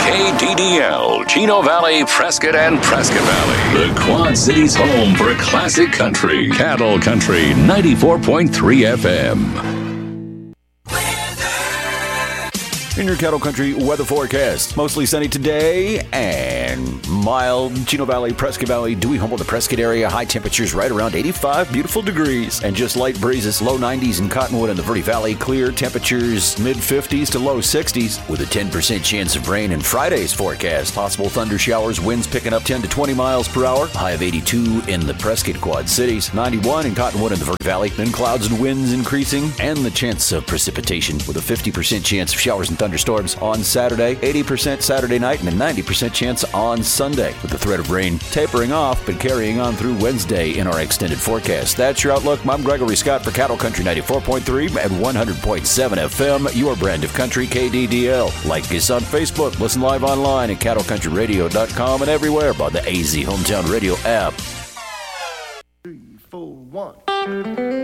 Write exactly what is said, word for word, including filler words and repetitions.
K D D L, Chino Valley, Prescott, and Prescott Valley. The Quad Cities' home for classic country. Cattle Country ninety-four point three F M. In your Cattle Country weather forecast, mostly sunny today and mild. Chino Valley, Prescott Valley, Dewey, Humboldt, the Prescott area. High temperatures right around eighty-five beautiful degrees. And just light breezes, low nineties in Cottonwood and the Verde Valley. Clear temperatures, mid fifties to low sixties with a ten percent chance of rain in Friday's forecast. Possible thunder showers, winds picking up ten to twenty miles per hour. High of eighty-two in the Prescott Quad Cities. ninety-one in Cottonwood and the Verde Valley. Then clouds and winds increasing and the chance of precipitation with a fifty percent chance of showers and thunderstorms on Saturday, eighty percent Saturday night, and a ninety percent chance on Sunday, with the threat of rain tapering off but carrying on through Wednesday in our extended forecast. That's your outlook. I'm Gregory Scott for Cattle Country ninety-four point three and one hundred point seven F M, your brand of country, K D D L. Like us on Facebook, listen live online at cattle country radio dot com and everywhere by the A Z Hometown Radio app. Three, four, one.